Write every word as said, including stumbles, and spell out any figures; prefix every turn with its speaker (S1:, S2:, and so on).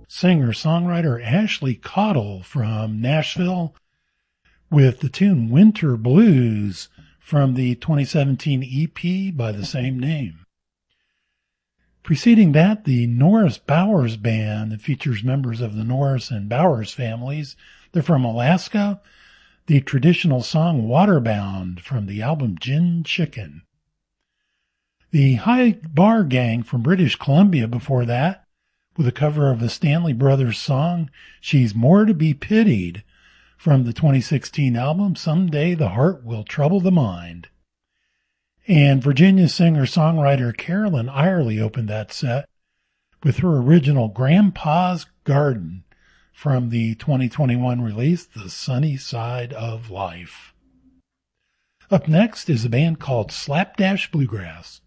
S1: singer-songwriter Ashley Caudill from Nashville with the tune Winter Blues from the twenty seventeen E P by the same name. Preceding that, the Norris Bowers Band that features members of the Norris and Bowers families. They're from Alaska. The traditional song Waterbound from the album Gin Chicken. The High Bar Gang from British Columbia before that, with a cover of the Stanley Brothers song She's More to Be Pitied from the twenty sixteen album Someday the Heart Will Trouble the Mind. And Virginia singer-songwriter Carolyn Irely opened that set with her original Grandpa's Garden from the twenty twenty-one release, The Sunny Side of Life. Up next is a band called Slapdash Bluegrass.